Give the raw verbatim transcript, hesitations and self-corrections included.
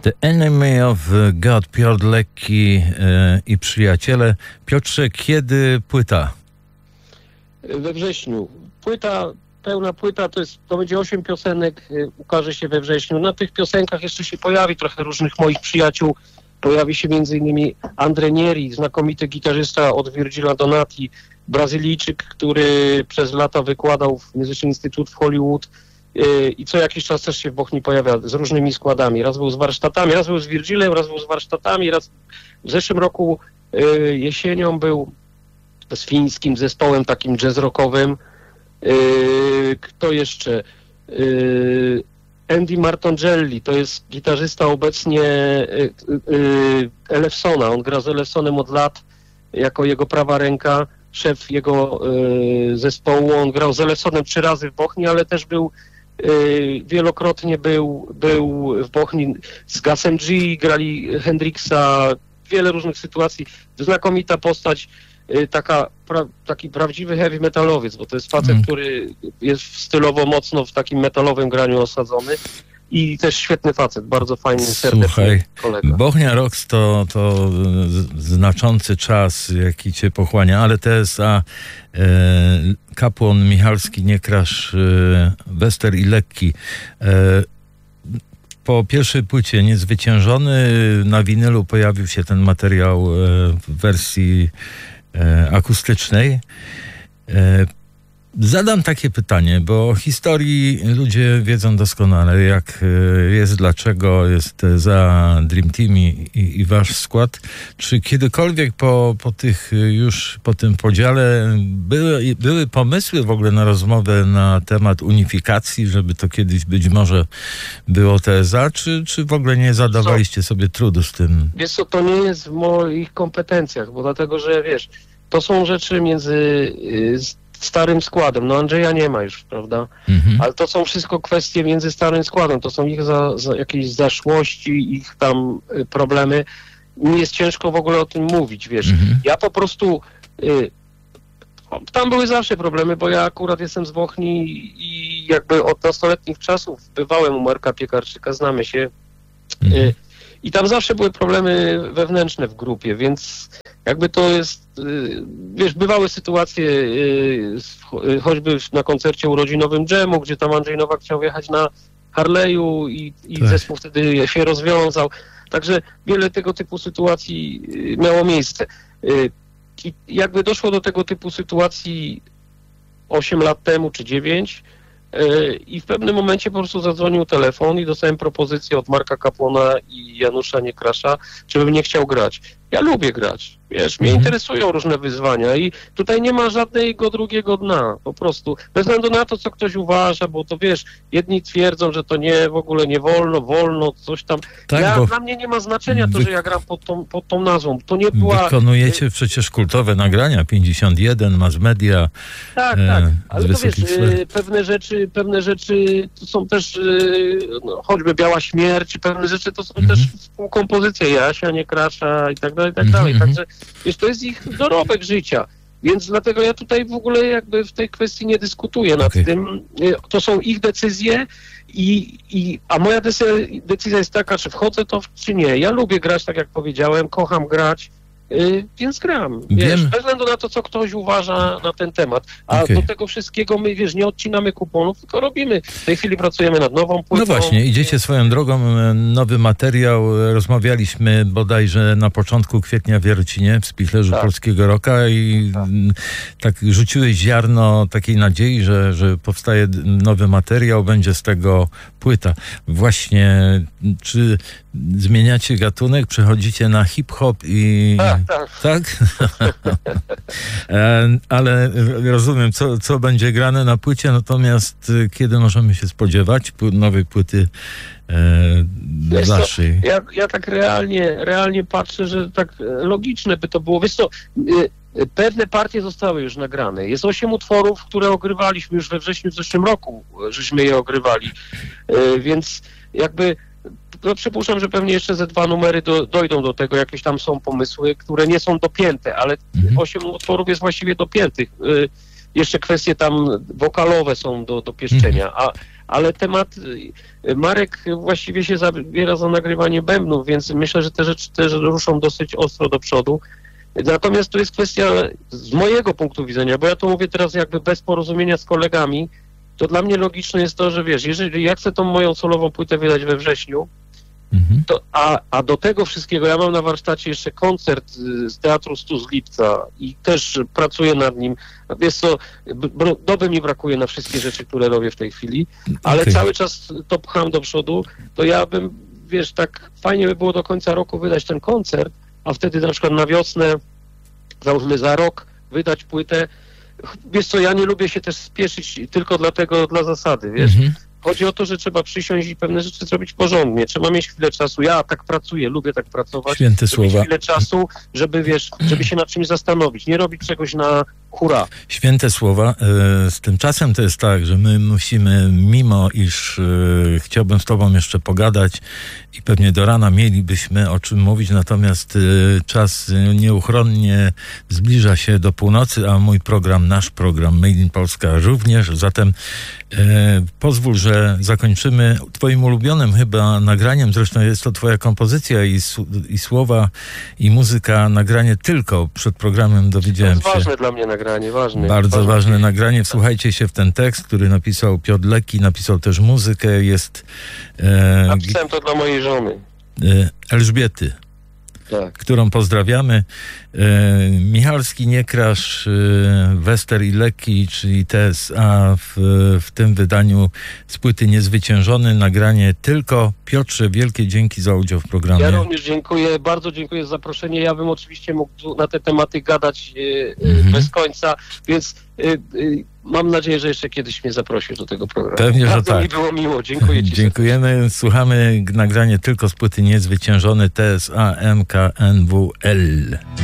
The Enemy of God, Piotr Lekki e, i przyjaciele. Piotrze, kiedy płyta? We wrześniu. Płyta, pełna płyta, to jest, to będzie osiem piosenek, ukaże się we wrześniu. Na tych piosenkach jeszcze się pojawi trochę różnych moich przyjaciół. Pojawi się między innymi Andre Neri, znakomity gitarzysta od Virgila Donati, Brazylijczyk, który przez lata wykładał w Music Institute w Hollywood i co jakiś czas też się w Bochni pojawia z różnymi składami. Raz był z warsztatami, raz był z Virgilem, raz był z warsztatami, raz w zeszłym roku jesienią był z fińskim zespołem takim jazz rockowym. Kto jeszcze? Andy Martongelli, to jest gitarzysta obecnie Elefsona. On gra z Elefsonem od lat jako jego prawa ręka, szef jego zespołu. On grał z Elefsonem trzy razy w Bochni, ale też był wielokrotnie był, był w Bochni z Gasem G, grali Hendrixa, wiele różnych sytuacji. Znakomita postać, taka, pra, taki prawdziwy heavy metalowiec, bo to jest facet, mm. który jest stylowo mocno w takim metalowym graniu osadzony i też świetny facet, bardzo fajny, serdeczny Słuchaj, kolega. Bochnia Rocks to, to znaczący czas, jaki cię pochłania, ale T S A, e, Kapłon, Michalski, Niekrasz, e, Wester i Lekki. E, Po pierwszej płycie Niezwyciężony na winylu pojawił się ten materiał e, w wersji e, akustycznej. E, zadam takie pytanie, bo o historii ludzie wiedzą doskonale, jak jest, dlaczego jest za Dream Team i, i, i wasz skład. Czy kiedykolwiek po, po tych już, po tym podziale były, były pomysły w ogóle na rozmowę na temat unifikacji, żeby to kiedyś być może było T S A, czy, czy w ogóle nie zadawaliście sobie trudu z tym? Wiesz co, to nie jest w moich kompetencjach, bo dlatego, że wiesz, to są rzeczy między y, starym składem. No Andrzeja nie ma już, prawda? Mhm. Ale to są wszystko kwestie między starym składem. To są ich za, za jakieś zaszłości, ich tam y, problemy. Mi jest ciężko w ogóle o tym mówić, wiesz. Mhm. Ja po prostu... Y, tam były zawsze problemy, bo ja akurat jestem z Bochni i jakby od nastoletnich czasów bywałem u Marka Piekarczyka, znamy się. Mhm. Y, I tam zawsze były problemy wewnętrzne w grupie, więc jakby to jest, wiesz, bywały sytuacje, choćby na koncercie urodzinowym Dżemu, gdzie tam Andrzej Nowak chciał jechać na Harley'u i, i tak. Zespół wtedy się rozwiązał. Także wiele tego typu sytuacji miało miejsce. I jakby doszło do tego typu sytuacji osiem lat temu czy dziewięć, i w pewnym momencie po prostu zadzwonił telefon i dostałem propozycję od Marka Kapłona i Janusza Niekrasza, czy bym nie chciał grać. Ja lubię grać, wiesz, mnie mhm. interesują różne wyzwania i tutaj nie ma żadnego drugiego dna, po prostu, bez względu na to, co ktoś uważa, bo to wiesz, jedni twierdzą, że to nie, w ogóle nie wolno, wolno, coś tam. Tak, ja, bo... Dla mnie nie ma znaczenia to, wy... że ja gram pod tą, pod tą nazwą. To nie była... Wykonujecie przecież kultowe nagrania, pięćdziesiąt jeden, Mass Media. Tak, e, tak, ale to wiesz, e, pewne rzeczy, pewne rzeczy to są też, e, no, choćby Biała Śmierć, pewne rzeczy to są mhm. też współkompozycje Jasia Niekrasza i tak dalej, i tak dalej. Mm-hmm. Także wiesz, to jest ich dorobek życia. Więc dlatego ja tutaj w ogóle jakby w tej kwestii nie dyskutuję nad okay. tym. To są ich decyzje i, i a moja decyzja, decyzja jest taka, czy wchodzę to, czy nie. Ja lubię grać, tak jak powiedziałem, kocham grać, yy, więc gram. Wiesz, bez względu na to, co ktoś uważa na ten temat. A okay. do tego wszystkiego my, wiesz, nie odcinamy kuponów, tylko robimy. W tej chwili pracujemy nad nową płytą. No właśnie, idziecie swoją drogą, nowy materiał. Rozmawialiśmy bodajże na początku kwietnia w Jarocinie, w Spichlerzu tak. Polskiego Rocka i tak. tak rzuciłeś ziarno takiej nadziei, że, że powstaje nowy materiał, będzie z tego płyta. Właśnie, czy zmieniacie gatunek, przechodzicie na hip-hop i... Tak, tak. Tak? Ale rozumiem, co, co będzie grane na płycie, natomiast kiedy możemy się spodziewać nowej płyty e, waszej? Ja, ja tak realnie, realnie patrzę, że tak logiczne by to było. Wiesz co, pewne partie zostały już nagrane. Jest osiem utworów, które ogrywaliśmy już we wrześniu w zeszłym roku, żeśmy je ogrywali, e, więc jakby no przypuszczam, że pewnie jeszcze ze dwa numery do, dojdą do tego, jakieś tam są pomysły, które nie są dopięte, ale mhm. osiem utworów jest właściwie dopiętych. Y, jeszcze kwestie tam wokalowe są do, do pieszczenia, a, ale temat, Marek właściwie się zabiera za nagrywanie bębnów, więc myślę, że te rzeczy też ruszą dosyć ostro do przodu. Natomiast to jest kwestia z mojego punktu widzenia, bo ja to mówię teraz jakby bez porozumienia z kolegami, to dla mnie logiczne jest to, że wiesz, jeżeli ja chcę tą moją solową płytę wydać we wrześniu, mhm. to, a, a do tego wszystkiego ja mam na warsztacie jeszcze koncert z Teatru Stu z Lipca i też pracuję nad nim. Wiesz co, doby mi brakuje na wszystkie rzeczy, które robię w tej chwili, ale okay. cały czas to pcham do przodu, to ja bym, wiesz, tak fajnie by było do końca roku wydać ten koncert, a wtedy na przykład na wiosnę, załóżmy za rok, wydać płytę. Wiesz co, ja nie lubię się też spieszyć tylko dlatego, dla zasady, wiesz. Mhm. Chodzi o to, że trzeba przysiąść i pewne rzeczy zrobić porządnie. Trzeba mieć chwilę czasu. Ja tak pracuję, lubię tak pracować. Święte słowa. Chwilę czasu, żeby, wiesz, żeby się nad czymś zastanowić. Nie robić czegoś na hura. Święte słowa. Z tymczasem to jest tak, że my musimy, mimo iż chciałbym z tobą jeszcze pogadać i pewnie do rana mielibyśmy o czym mówić, natomiast czas nieuchronnie zbliża się do północy, a mój program, nasz program Made in Polska również. Zatem pozwól, że zakończymy twoim ulubionym chyba nagraniem, zresztą jest to twoja kompozycja i, i słowa, i muzyka, nagranie tylko przed programem dowiedziałem się. To jest ważne dla mnie nagranie, ważne. Bardzo ważne. ważne nagranie. Wsłuchajcie się w ten tekst, który napisał Piotr Lekki, napisał też muzykę, jest... E, Napisałem to dla mojej żony. E, Elżbiety. Tak. Którą pozdrawiamy. E, Michalski, Niekrasz, e, Wester i Lekki, czyli T S A w, w tym wydaniu z płyty Niezwyciężony. Nagranie tylko. Piotrze, wielkie dzięki za udział w programie. Ja również dziękuję, bardzo dziękuję za zaproszenie. Ja bym oczywiście mógł na te tematy gadać e, mhm. bez końca, więc e, e, mam nadzieję, że jeszcze kiedyś mnie zaprosił do tego programu. Pewnie, bardzo że tak. mi było miło. Dziękuję ci. Dziękujemy. Słuchamy nagranie tylko z płyty Niezwyciężony T S A M K N W L.